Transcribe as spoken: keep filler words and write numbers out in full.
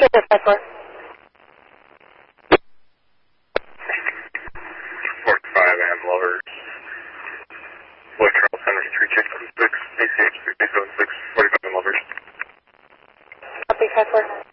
Sure, five four. forty-five and lovers. Lloyd Charles Henry three six seven six, A C H three seven six, forty-five and lovers. Copy, five four.